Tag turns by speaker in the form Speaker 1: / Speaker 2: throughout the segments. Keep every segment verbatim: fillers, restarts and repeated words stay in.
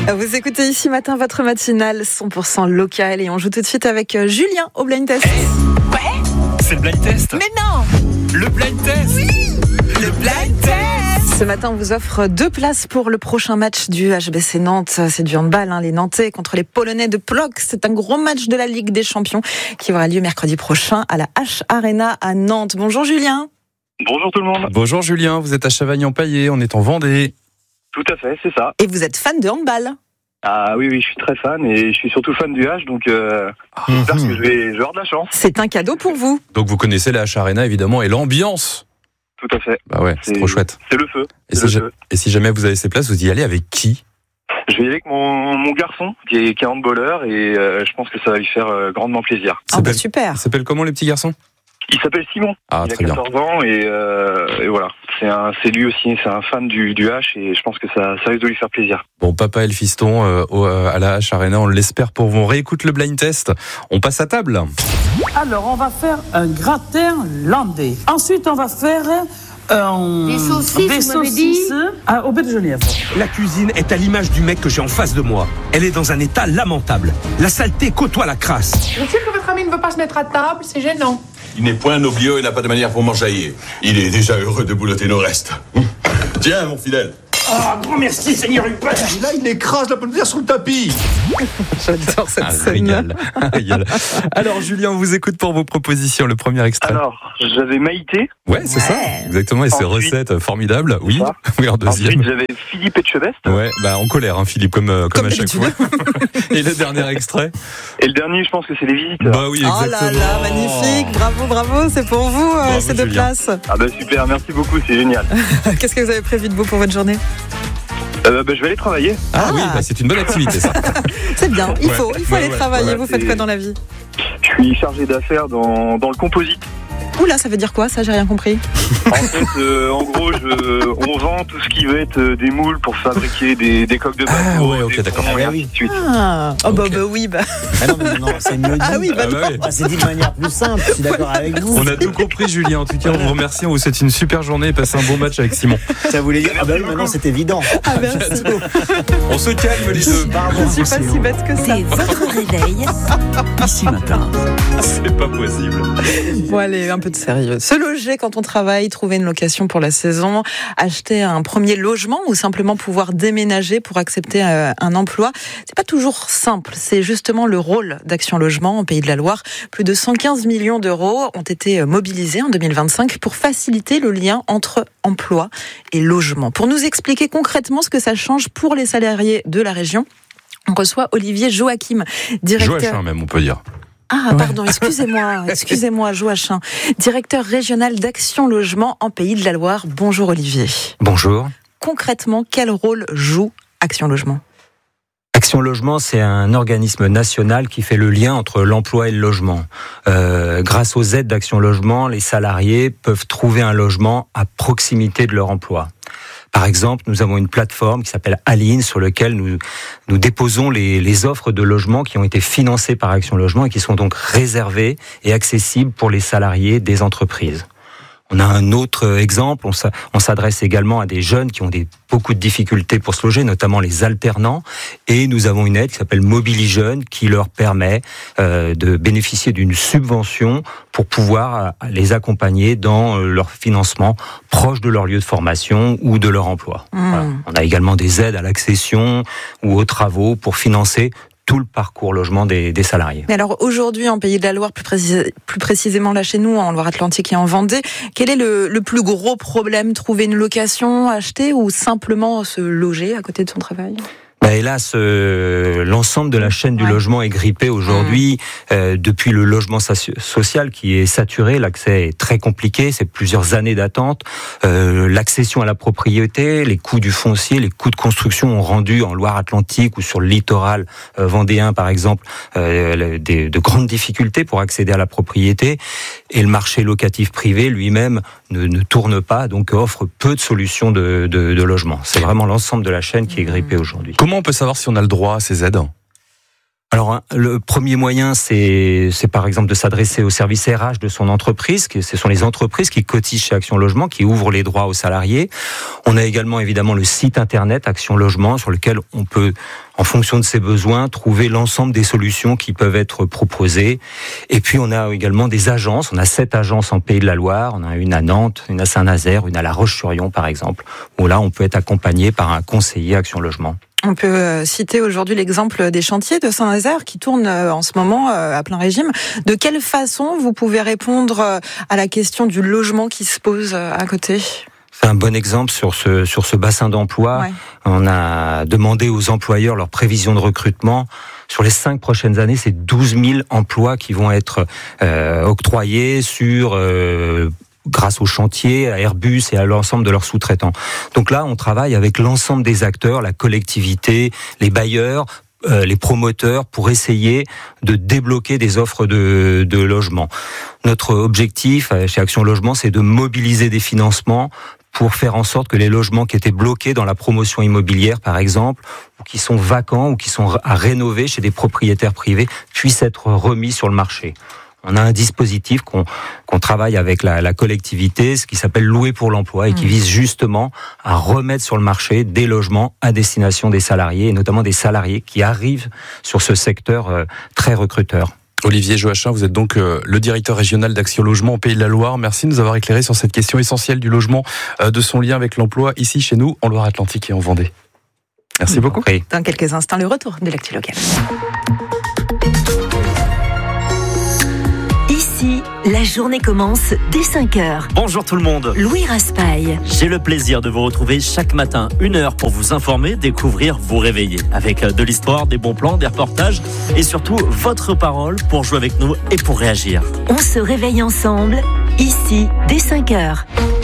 Speaker 1: Vous écoutez ici matin votre matinale cent pour cent local et on joue tout de suite avec Julien au blind test.
Speaker 2: Hey, ouais, c'est le blind test.
Speaker 1: Mais non,
Speaker 2: le blind test.
Speaker 1: Oui,
Speaker 2: le blind test.
Speaker 1: Ce matin, on vous offre deux places pour le prochain match du H B C Nantes. C'est du handball, hein, les Nantais contre les Polonais de Plock. C'est un gros match de la Ligue des Champions qui aura lieu mercredi prochain à la H Arena à Nantes. Bonjour Julien.
Speaker 3: Bonjour tout le monde.
Speaker 2: Bonjour Julien, vous êtes à Chavagne-en-Paillé, on est en Vendée.
Speaker 3: Tout à fait, c'est ça.
Speaker 1: Et vous êtes fan de handball?
Speaker 3: Ah oui, oui, je suis très fan et je suis surtout fan du H, donc euh, j'espère
Speaker 2: Mmh.
Speaker 3: que je vais, je vais avoir de la chance.
Speaker 1: C'est un cadeau pour vous.
Speaker 2: Donc vous connaissez la H Arena évidemment et l'ambiance.
Speaker 3: Tout à fait.
Speaker 2: Bah ouais, c'est, c'est trop chouette.
Speaker 3: C'est le feu.
Speaker 2: Et
Speaker 3: c'est
Speaker 2: si,
Speaker 3: le
Speaker 2: ja-
Speaker 3: feu.
Speaker 2: et si jamais vous avez ces places, vous y allez avec qui?
Speaker 3: Je vais y aller avec mon, mon garçon qui est, qui est handballeur et euh, je pense que ça va lui faire euh, grandement plaisir.
Speaker 1: Ah bah
Speaker 2: s'appelle-
Speaker 1: super.
Speaker 2: Il s'appelle comment les petits garçons?
Speaker 3: Il s'appelle Simon.
Speaker 2: Ah
Speaker 3: il a
Speaker 2: très bien.
Speaker 3: quatorze ans et, euh, et voilà. C'est, un, c'est lui aussi, c'est un fan du, du H et je pense que ça, ça risque de lui faire plaisir.
Speaker 2: Bon, papa et le fiston euh, au, euh, à la H Arena, on l'espère pour vous. On réécoute le blind test. On passe à table.
Speaker 4: Alors, on va faire un gratin landais. Ensuite, on va faire un...
Speaker 5: Des saucisses,
Speaker 4: des
Speaker 5: vous m'avez dit
Speaker 4: saucisses à au baie de Genève.
Speaker 6: La cuisine est à l'image du mec que j'ai en face de moi. Elle est dans un état lamentable. La saleté côtoie la crasse.
Speaker 5: Je suis sûr que votre ami ne veut pas se mettre à table, c'est gênant.
Speaker 7: Il n'est point noblieux et n'a pas de manière pour m'enjailler. Il est déjà heureux de boulotter nos restes. Tiens, mon fidèle.
Speaker 6: Ah, grand merci, Seigneur Hubert.
Speaker 7: Et là, il écrase la pomme de terre sur le tapis.
Speaker 1: J'adore cette
Speaker 2: Ah,
Speaker 1: scène.
Speaker 2: régal. Régal. Alors Julien, on vous écoute pour vos propositions. Le premier extrait.
Speaker 3: Alors, j'avais Maïté.
Speaker 2: Ouais, c'est ça, exactement. Et ces
Speaker 3: Ensuite-
Speaker 2: recettes formidables. Oui,
Speaker 3: Ça.
Speaker 2: oui, en deuxième.
Speaker 3: Ensuite, j'avais Philippe Etchebest.
Speaker 2: Ouais, bah en colère, hein, Philippe, comme, euh, comme,
Speaker 1: Comme
Speaker 2: à chaque fois.
Speaker 1: d'habitude.
Speaker 2: Et le dernier extrait.
Speaker 3: Et le dernier, je pense que c'est les visiteurs.
Speaker 2: Bah oui,
Speaker 1: Oh
Speaker 2: exactement.
Speaker 1: là là, magnifique. Bravo, bravo. C'est pour vous, euh,
Speaker 2: Bravo,
Speaker 1: ces deux
Speaker 2: Julien.
Speaker 1: places.
Speaker 3: Ah bah super, merci beaucoup, c'est génial.
Speaker 1: Qu'est-ce que vous avez prévu de beau pour votre journée?
Speaker 3: Euh, bah, je vais aller travailler.
Speaker 2: Ah,
Speaker 1: Ah.
Speaker 2: oui, bah, c'est une bonne activité ça.
Speaker 1: C'est bien, il
Speaker 2: Ouais.
Speaker 1: faut, il faut
Speaker 2: Ouais,
Speaker 1: aller
Speaker 2: ouais,
Speaker 1: travailler.
Speaker 3: ouais,
Speaker 1: vous faites
Speaker 3: c'est-
Speaker 1: quoi dans la vie?
Speaker 3: Je suis chargé d'affaires dans, dans le composite.
Speaker 1: Oula, ça veut dire quoi ça? J'ai rien compris.
Speaker 3: En fait, euh, en gros, je, on vend tout ce qui va être euh, des moules pour fabriquer des, des coques de bateau,
Speaker 2: Ah ouais, ok,
Speaker 3: des
Speaker 2: d'accord.
Speaker 3: ponts et
Speaker 8: Ah
Speaker 3: ainsi
Speaker 8: oui.
Speaker 3: de suite.
Speaker 1: Ah, oh bah,
Speaker 2: Ok.
Speaker 1: bah oui, bah.
Speaker 8: Ah non, mais non, non, c'est mieux dit.
Speaker 1: Ah oui, bah
Speaker 2: Ah bah oui.
Speaker 8: Ah, c'est dit de manière plus simple, je suis d'accord avec vous.
Speaker 2: On a tout compris, Julien. En tout cas, on vous remercie. On vous souhaite une super journée et passez un bon match avec Simon.
Speaker 8: Ça voulait dire, ah bah oui, maintenant c'est évident.
Speaker 1: Ah, merci.
Speaker 2: On se calme les deux.
Speaker 8: Pardon,
Speaker 1: Je suis pas si bête que ça.
Speaker 9: C'est votre réveil.
Speaker 6: Ici matin.
Speaker 2: C'est pas possible.
Speaker 1: Bon, allez, un peu de sérieux. Se loger quand on travaille, trouver une location pour la saison, acheter un premier logement ou simplement pouvoir déménager pour accepter euh, un emploi, c'est pas toujours simple. C'est justement le rôle d'Action Logement en Pays de la Loire. Plus de cent quinze millions d'euros ont été mobilisés en deux mille vingt-cinq pour faciliter le lien entre emploi et logement. Pour nous expliquer concrètement ce que ça change pour les salariés de la région, on reçoit Olivier Joachim, directeur...
Speaker 2: Joachim même, on peut dire.
Speaker 1: Ah, pardon, excusez-moi, excusez-moi, Joachim, directeur régional d'Action Logement en Pays de la Loire. Bonjour Olivier.
Speaker 10: Bonjour.
Speaker 1: Concrètement, quel rôle joue Action Logement?
Speaker 10: Action Logement, c'est un organisme national qui fait le lien entre l'emploi et le logement. Euh, grâce aux aides d'Action Logement, les salariés peuvent trouver un logement à proximité de leur emploi. Par exemple, nous avons une plateforme qui s'appelle Aline sur laquelle nous, nous déposons les, les offres de logement qui ont été financées par Action Logement et qui sont donc réservées et accessibles pour les salariés des entreprises. On a un autre exemple, on s'adresse également à des jeunes qui ont des, beaucoup de difficultés pour se loger, notamment les alternants, et nous avons une aide qui s'appelle Mobili Jeunes qui leur permet euh, de bénéficier d'une subvention pour pouvoir les accompagner dans leur financement proche de leur lieu de formation ou de leur emploi.
Speaker 1: Mmh.
Speaker 10: Voilà. On a également des aides à l'accession ou aux travaux pour financer tout le parcours logement des, des salariés.
Speaker 1: Mais alors aujourd'hui, en Pays de la Loire, plus, précis, plus précisément là chez nous, en Loire-Atlantique et en Vendée, quel est le, le plus gros problème? Trouver une location, acheter ou simplement se loger à côté de son travail?
Speaker 10: Bah hélas, euh, l'ensemble de la chaîne du
Speaker 1: ouais.
Speaker 10: logement est grippé aujourd'hui. Mmh. Euh, depuis le logement social qui est saturé, l'accès est très compliqué, c'est plusieurs années d'attente. Euh, l'accession à la propriété, les coûts du foncier, les coûts de construction ont rendu en Loire-Atlantique ou sur le littoral euh, vendéen par exemple euh, des, de grandes difficultés pour accéder à la propriété. Et le marché locatif privé lui-même ne, ne tourne pas, donc offre peu de solutions de, de, de logement. C'est vraiment l'ensemble de la chaîne qui est grippée aujourd'hui.
Speaker 2: Comment on peut savoir si on a le droit à ces aides?
Speaker 10: Alors, le premier moyen, c'est, c'est par exemple de s'adresser au service R H de son entreprise. Ce sont les entreprises qui cotisent chez Action Logement, qui ouvrent les droits aux salariés. On a également évidemment le site internet Action Logement, sur lequel on peut, en fonction de ses besoins, trouver l'ensemble des solutions qui peuvent être proposées. Et puis, on a également des agences. On a sept agences en Pays de la Loire. On a une à Nantes, une à Saint-Nazaire, une à La Roche-sur-Yon, par exemple, où là, on peut être accompagné par un conseiller Action Logement.
Speaker 1: On peut citer aujourd'hui l'exemple des chantiers de Saint-Nazaire qui tournent en ce moment à plein régime. De quelle façon vous pouvez répondre à la question du logement qui se pose à côté ?
Speaker 10: C'est un bon exemple sur ce sur ce bassin d'emploi. Ouais. On a demandé aux employeurs leur prévision de recrutement. Sur les cinq prochaines années, c'est douze mille emplois qui vont être euh, octroyés sur... Euh, grâce aux chantiers, à Airbus et à l'ensemble de leurs sous-traitants. Donc là, on travaille avec l'ensemble des acteurs, la collectivité, les bailleurs, euh, les promoteurs, pour essayer de débloquer des offres de, de logement. Notre objectif chez Action Logement, c'est de mobiliser des financements pour faire en sorte que les logements qui étaient bloqués dans la promotion immobilière, par exemple, ou qui sont vacants ou qui sont à rénover chez des propriétaires privés, puissent être remis sur le marché. On a un dispositif qu'on, qu'on travaille avec la, la collectivité, ce qui s'appelle Louer pour l'emploi et qui vise justement à remettre sur le marché des logements à destination des salariés et notamment des salariés qui arrivent sur ce secteur euh, très recruteur.
Speaker 2: Olivier Joachim, vous êtes donc euh, le directeur régional d'Action Logement au Pays de la Loire. Merci de nous avoir éclairé sur cette question essentielle du logement, euh, de son lien avec l'emploi ici chez nous, en Loire-Atlantique et en Vendée. Merci beaucoup.
Speaker 1: Oui. Dans quelques instants, le retour de l'actu locale.
Speaker 9: Ici, la journée commence dès cinq heures.
Speaker 11: Bonjour tout le monde.
Speaker 9: Louis Raspail.
Speaker 11: J'ai le plaisir de vous retrouver chaque matin, une heure pour vous informer, découvrir, vous réveiller. Avec de l'histoire, des bons plans, des reportages et surtout votre parole pour jouer avec nous et pour réagir.
Speaker 9: On se réveille ensemble, ici, dès cinq heures.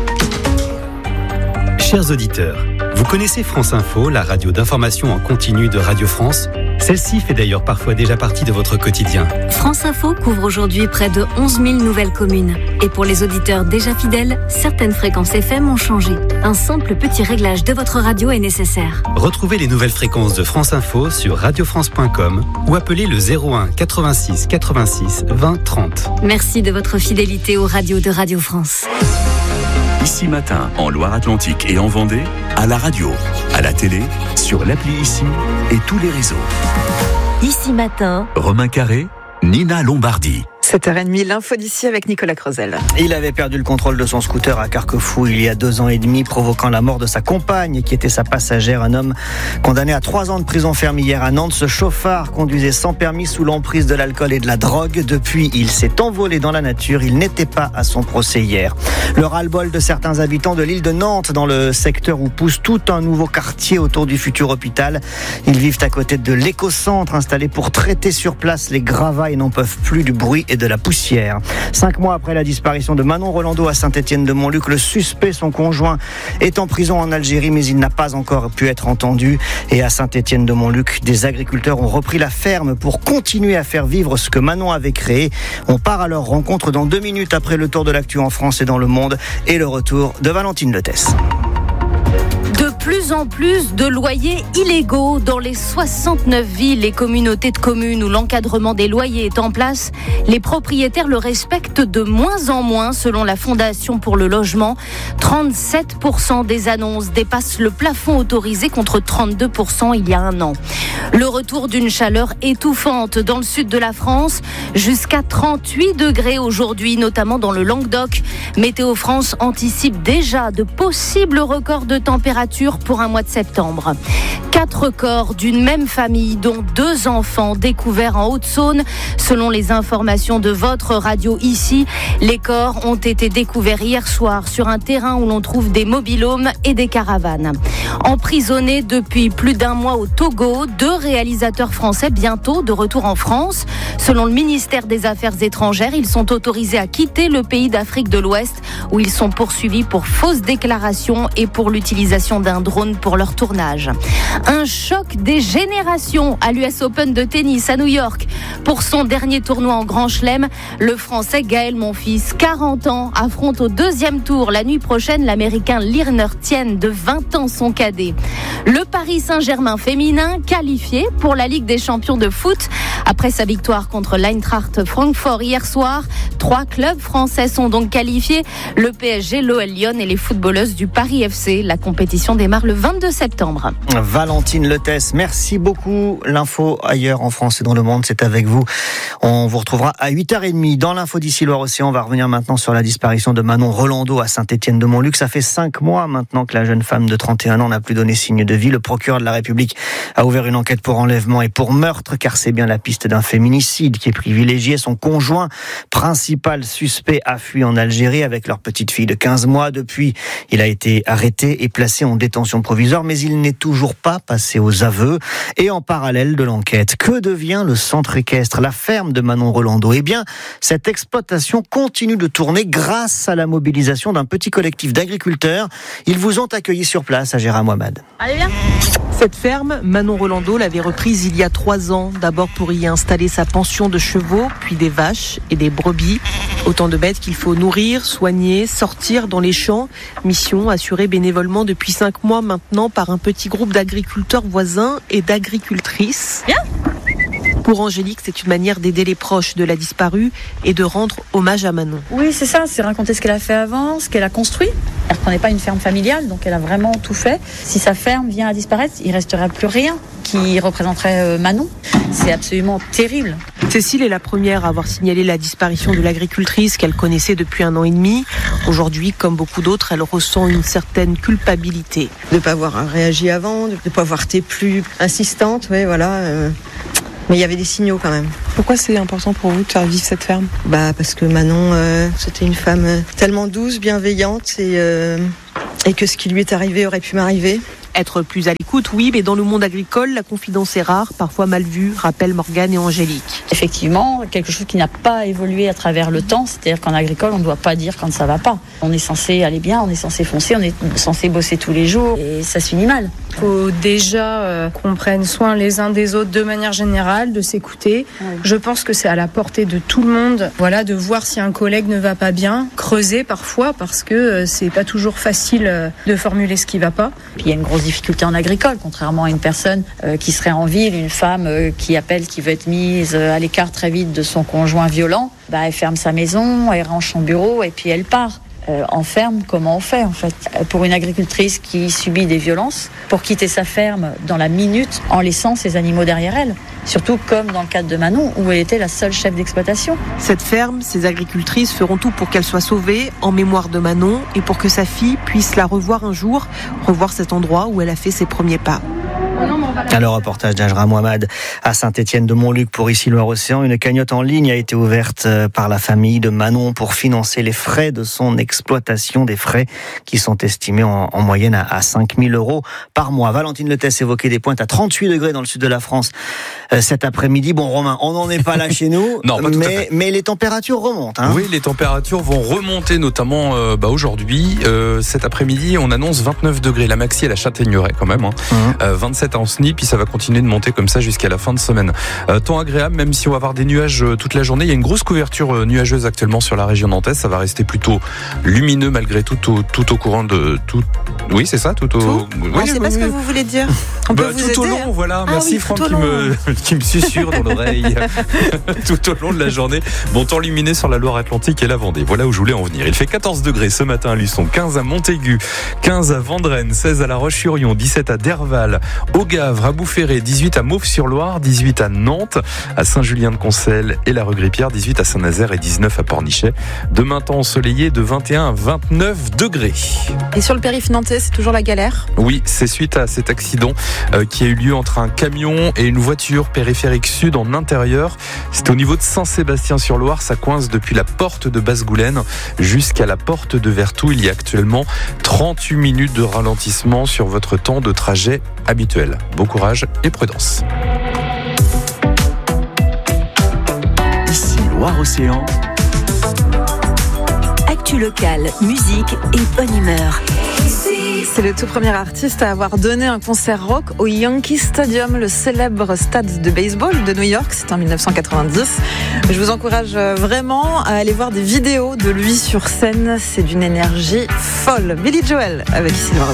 Speaker 12: Chers auditeurs, vous connaissez France Info, la radio d'information en continu de Radio France ? Celle-ci fait d'ailleurs parfois déjà partie de votre quotidien.
Speaker 13: France Info couvre aujourd'hui près de onze mille nouvelles communes. Et pour les auditeurs déjà fidèles, certaines fréquences F M ont changé. Un simple petit réglage de votre radio est nécessaire.
Speaker 12: Retrouvez les nouvelles fréquences de France Info sur radio france point com ou appelez le zéro un quatre-vingt-six quatre-vingt-six vingt trente.
Speaker 13: Merci de votre fidélité aux radios de Radio France.
Speaker 14: Ici Matin, en Loire-Atlantique et en Vendée, à la radio, à la télé, sur l'appli Ici et tous les réseaux.
Speaker 9: Ici Matin,
Speaker 14: Romain Carré, Nina Lombardi.
Speaker 1: sept heures trente, l'info d'ici avec Nicolas Creusel.
Speaker 8: Il avait perdu le contrôle de son scooter à Carquefou il y a deux ans et demi, provoquant la mort de sa compagne qui était sa passagère. Un homme condamné à trois ans de prison ferme hier à Nantes. Ce chauffard conduisait sans permis sous l'emprise de l'alcool et de la drogue. Depuis, il s'est envolé dans la nature. Il n'était pas à son procès hier. Le ras-le-bol de certains habitants de l'île de Nantes, dans le secteur où pousse tout un nouveau quartier autour du futur hôpital. Ils vivent à côté de l'éco-centre installé pour traiter sur place les gravats et n'en peuvent plus du bruit et de la poussière. Cinq mois après la disparition de Manon Rolando à Saint-Étienne-de-Montluc, le suspect, son conjoint, est en prison en Algérie, mais il n'a pas encore pu être entendu. Et à Saint-Étienne-de-Montluc, des agriculteurs ont repris la ferme pour continuer à faire vivre ce que Manon avait créé. On part à leur rencontre dans deux minutes après le tour de l'actu en France et dans le monde et le retour de Valentine Letès.
Speaker 15: De plus en plus de loyers illégaux dans les soixante-neuf villes et communautés de communes où l'encadrement des loyers est en place. Les propriétaires le respectent de moins en moins selon la Fondation pour le logement. trente-sept pour cent des annonces dépassent le plafond autorisé contre trente-deux pour cent il y a un an. Le retour d'une chaleur étouffante dans le sud de la France, jusqu'à trente-huit degrés aujourd'hui, notamment dans le Languedoc. Météo France anticipe déjà de possibles records de température pour un mois de septembre. Quatre corps d'une même famille, dont deux enfants découverts en Haute-Saône. Selon les informations de votre radio Ici, les corps ont été découverts hier soir sur un terrain où l'on trouve des mobil-homes et des caravanes. Emprisonnés depuis plus d'un mois au Togo, deux réalisateurs français bientôt de retour en France. Selon le ministère des Affaires étrangères, ils sont autorisés à quitter le pays d'Afrique de l'Ouest où ils sont poursuivis pour fausses déclarations et pour l'utilisation d'un drone pour leur tournage. Un choc des générations à l'U S Open de tennis à New York. Pour son dernier tournoi en Grand Chelem, le Français Gaël Monfils, quarante ans, affronte au deuxième tour la nuit prochaine l'Américain Lirner Tien de vingt ans, son cadet. Le Paris Saint-Germain féminin qualifié pour la Ligue des champions de foot Après sa victoire contre l'Eintracht Francfort hier soir, trois clubs français sont donc qualifiés. Le P S G, l'O L Lyon et les footballeuses du Paris F C. La compétition démarre le vingt-deux septembre.
Speaker 8: Valentine Lettès, merci beaucoup. L'info ailleurs en France et dans le monde, c'est avec vous. On vous retrouvera à huit heures trente. Dans l'info d'ici Loire-Océan, on va revenir maintenant sur la disparition de Manon Rolando à Saint-Étienne-de-Montluc. Ça fait cinq mois maintenant que la jeune femme de trente et un ans n'a plus donné signe de vie. Le procureur de la République a ouvert une enquête pour enlèvement et pour meurtre, car c'est bien la piste d'un féminicide qui est privilégiée. Son conjoint, principal suspect, a fui en Algérie avec leur petite fille de quinze mois. Depuis, il a été arrêté et placé en détention provisoire, mais il n'est toujours pas passé aux aveux. Et en parallèle de l'enquête, que devient le centre équestre, la ferme de Manon Rolando? Eh bien, cette exploitation continue de tourner grâce à la mobilisation d'un petit collectif d'agriculteurs. Ils vous ont accueilli sur place à Gérard Mohamed.
Speaker 16: Allez, viens. Cette ferme, Manon Rolando l'avait reprise il y a trois ans, d'abord pour y installer sa pension de chevaux, puis des vaches et des brebis. Autant de bêtes qu'il faut nourrir, soigner, sortir dans les champs. Mission assurée bénévolement depuis cinq mois maintenant par un petit groupe d'agriculteurs voisins et d'agricultrices.
Speaker 15: Viens.
Speaker 16: Pour Angélique, c'est une manière d'aider les proches de la disparue et de rendre hommage à Manon.
Speaker 17: Oui, c'est ça, c'est raconter ce qu'elle a fait avant, ce qu'elle a construit. Elle ne reprenait pas une ferme familiale, donc elle a vraiment tout fait. Si sa ferme vient à disparaître, il ne restera plus rien qui représenterait Manon. C'est absolument terrible.
Speaker 16: Cécile est la première à avoir signalé la disparition de l'agricultrice qu'elle connaissait depuis un an et demi. Aujourd'hui, comme beaucoup d'autres, elle ressent une certaine culpabilité.
Speaker 18: De ne pas avoir réagi avant, de ne pas avoir été plus insistante, ouais, voilà. Euh... Mais il y avait des signaux quand même.
Speaker 16: Pourquoi c'est important pour vous de faire vivre cette ferme ?
Speaker 18: Bah parce que Manon, euh, c'était une femme tellement douce, bienveillante et, euh, et que ce qui lui est arrivé aurait pu m'arriver.
Speaker 16: Être plus à l'écoute, oui, mais dans le monde agricole, la confidence est rare, parfois mal vue, rappellent Morgane et Angélique.
Speaker 17: Effectivement, quelque chose qui n'a pas évolué à travers le temps, c'est-à-dire qu'en agricole, on ne doit pas dire quand ça va pas. On est censé aller bien, on est censé foncer, on est censé bosser tous les jours, et ça se finit mal.
Speaker 19: Il faut déjà euh, qu'on prenne soin les uns des autres de manière générale, de s'écouter. Oui. Je pense que c'est à la portée de tout le monde, voilà, de voir si un collègue ne va pas bien, creuser parfois, parce que euh, c'est pas toujours facile euh, de formuler ce qui va pas.
Speaker 17: Puis il y a une grosse difficulté en agricole, contrairement à une personne euh, qui serait en ville, une femme euh, qui appelle, qui veut être mise euh, à l'écart très vite de son conjoint violent, bah, elle ferme sa maison, elle range son bureau et puis elle part. Euh, en ferme, comment on fait en fait ? Pour une agricultrice qui subit des violences, pour quitter sa ferme dans la minute en laissant ses animaux derrière elle. Surtout comme dans le cadre de Manon, où elle était la seule chef d'exploitation.
Speaker 16: Cette ferme, ces agricultrices feront tout pour qu'elle soit sauvée en mémoire de Manon et pour que sa fille puisse la revoir un jour, revoir cet endroit où elle a fait ses premiers pas.
Speaker 8: Alors, reportage d'Ajra Mohamed à Saint-Étienne-de-Montluc pour Ici Loire-Océan. Une cagnotte en ligne a été ouverte par la famille de Manon pour financer les frais de son exploitation, des frais qui sont estimés en, en moyenne à, à cinq mille euros par mois. Valentine Lettès évoquait des pointes à trente-huit degrés dans le sud de la France euh, cet après-midi. Bon, Romain, on n'en est pas là chez nous,
Speaker 2: non, pas tout
Speaker 8: mais,
Speaker 2: à fait.
Speaker 8: mais les températures remontent. Hein.
Speaker 2: Oui, les températures vont remonter, notamment euh, bah, aujourd'hui. Euh, cet après-midi, on annonce vingt-neuf degrés. La maxi, elle a Châtaigneraie quand même. Hein. Mmh. Euh, vingt-sept à Ancenis, puis ça va continuer de monter comme ça jusqu'à la fin de semaine. Euh, temps agréable, même si on va avoir des nuages euh, toute la journée. Il y a une grosse couverture euh, nuageuse actuellement sur la région nantaise. Ça va rester plutôt lumineux malgré tout au, tout au courant de tout. Oui, c'est ça, tout au.
Speaker 1: Tout
Speaker 2: oui,
Speaker 1: on ne sait pas
Speaker 2: oui,
Speaker 1: ce que
Speaker 2: oui.
Speaker 1: vous voulez dire. On
Speaker 2: bah,
Speaker 1: peut vous
Speaker 2: tout
Speaker 1: aider,
Speaker 2: au long,
Speaker 1: hein.
Speaker 2: voilà.
Speaker 1: Ah
Speaker 2: Merci
Speaker 1: oui,
Speaker 2: Franck
Speaker 1: tout au
Speaker 2: qui
Speaker 1: long.
Speaker 2: me, qui me susurre dans l'oreille tout au long de la journée. Bon temps lumineux sur la Loire-Atlantique et la Vendée. Voilà où je voulais en venir. Il fait quatorze degrés ce matin à Luçon, quinze à Montaigu, quinze à Vendrennes, seize à La Roche-sur-Yon, dix-sept à Derval, au Gavre, à Boufféré, dix-huit à Mauves-sur-Loire, dix-huit à Nantes, à Saint-Julien-de-Concelles et la Regrippière, dix-huit à Saint-Nazaire et dix-neuf à Pornichet. Demain temps ensoleillé de vingt et un à vingt-neuf degrés.
Speaker 1: Et sur le périph' nantais, c'est toujours la galère ?
Speaker 2: Oui, c'est suite à cet accident euh, qui a eu lieu entre un camion et une voiture périphérique sud en intérieur. C'était au niveau de Saint-Sébastien-sur-Loire. Ça coince depuis la porte de Basse-Goulaine jusqu'à la porte de Vertou. Il y a actuellement trente-huit minutes de ralentissement sur votre temps de trajet habituel. Bon courage et prudence.
Speaker 14: Ici Loire-Océan.
Speaker 9: Actu locale, musique et bonne humeur.
Speaker 1: C'est le tout premier artiste à avoir donné un concert rock au Yankee Stadium, le célèbre stade de baseball de New York. C'était en dix-neuf cent quatre-vingt-dix. Je vous encourage vraiment à aller voir des vidéos de lui sur scène. C'est d'une énergie folle. Billy Joel avec Ici Loire.